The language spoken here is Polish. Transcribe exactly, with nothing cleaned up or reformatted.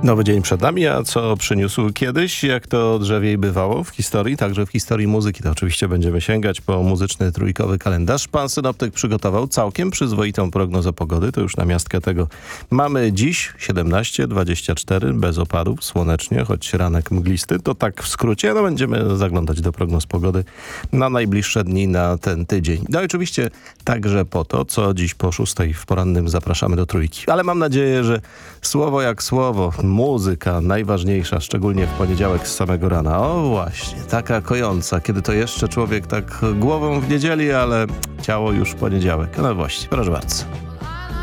Nowy dzień przed nami, a co przyniósł kiedyś, jak to drzewiej bywało w historii, także w historii muzyki, to oczywiście będziemy sięgać po muzyczny trójkowy kalendarz. Pan synoptyk przygotował całkiem przyzwoitą prognozę pogody, to już na miastkę tego mamy dziś siedemnaście dwadzieścia cztery, bez opadów, słonecznie, choć ranek mglisty, to tak w skrócie, no będziemy zaglądać do prognoz pogody na najbliższe dni, na ten tydzień. No i oczywiście także po to, co dziś po szóstej w porannym zapraszamy do trójki, ale mam nadzieję, że słowo jak słowo, muzyka najważniejsza, szczególnie w poniedziałek z samego rana. O właśnie, taka kojąca, kiedy to jeszcze człowiek tak głową w niedzieli, ale ciało już w poniedziałek. No właśnie, proszę bardzo.